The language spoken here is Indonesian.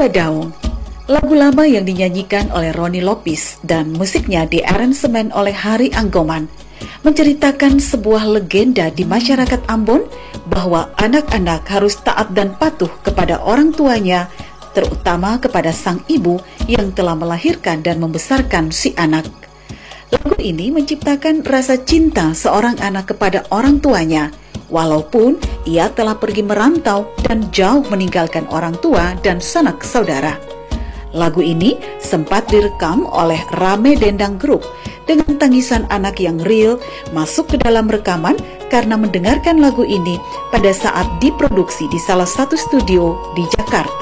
Samba Daung, lagu lama yang dinyanyikan oleh Ronnie Lopis dan musiknya diaransemen oleh Hari Anggoman, menceritakan sebuah legenda di masyarakat Ambon bahwa anak-anak harus taat dan patuh kepada orang tuanya, terutama kepada sang ibu yang telah melahirkan dan membesarkan si anak. Lagu ini menciptakan rasa cinta seorang anak kepada orang tuanya, walaupun ia telah pergi merantau dan jauh meninggalkan orang tua dan sanak saudara. Lagu ini sempat direkam oleh Rame Dendang Group dengan tangisan anak yang real masuk ke dalam rekaman karena mendengarkan lagu ini pada saat diproduksi di salah satu studio di Jakarta.